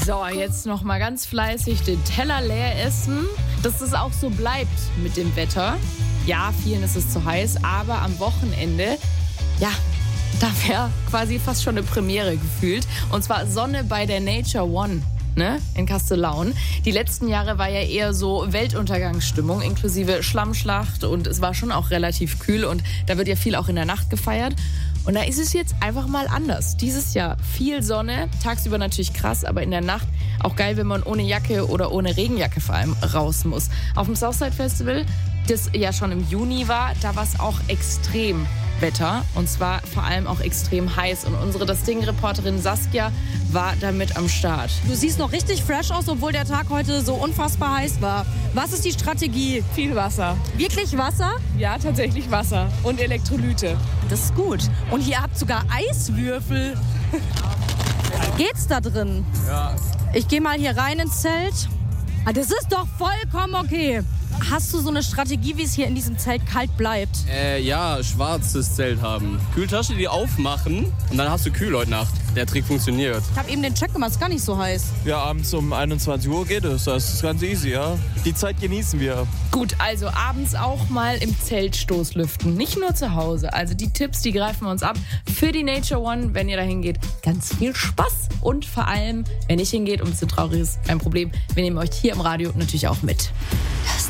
So, jetzt noch mal ganz fleißig den Teller leer essen, dass es auch so bleibt mit dem Wetter. Ja, vielen ist es zu heiß, aber am Wochenende, ja, da wäre quasi fast schon eine Premiere gefühlt. Und zwar Sonne bei der Nature One, ne, in Kastellaun. Die letzten Jahre war ja eher so Weltuntergangsstimmung, inklusive Schlammschlacht. Und es war schon auch relativ kühl und da wird ja viel auch in der Nacht gefeiert. Und da ist es jetzt einfach mal anders. Dieses Jahr viel Sonne, tagsüber natürlich krass, aber in der Nacht auch geil, wenn man ohne Jacke oder ohne Regenjacke vor allem raus muss. Auf dem Southside Festival, das ja schon im Juni war, da war es auch extrem Wetter und zwar vor allem auch extrem heiß. Und unsere Das Ding-Reporterin Saskia war damit am Start. Du siehst noch richtig fresh aus, obwohl der Tag heute so unfassbar heiß war. Was ist die Strategie? Viel Wasser. Wirklich Wasser? Ja, tatsächlich Wasser und Elektrolyte. Das ist gut. Und ihr habt sogar Eiswürfel. Geht's da drin? Ja. Ich gehe mal hier rein ins Zelt. Das ist doch vollkommen okay. Hast du so eine Strategie, wie es hier in diesem Zelt kalt bleibt? Ja, schwarzes Zelt haben. Kühltasche, die aufmachen und dann hast du kühl heute Nacht. Der Trick funktioniert. Ich habe eben den Check gemacht, ist gar nicht so heiß. Ja, abends um 21 Uhr geht es. Das ist ganz easy, ja. Die Zeit genießen wir. Gut, also abends auch mal im Zelt Stoßlüften, nicht nur zu Hause. Also die Tipps, die greifen wir uns ab für die Nature One, wenn ihr da hingeht. Ganz viel Spaß und vor allem, wenn nicht hingeht und ein bisschen traurig ist, kein Problem. Wir nehmen euch hier im Radio natürlich auch mit.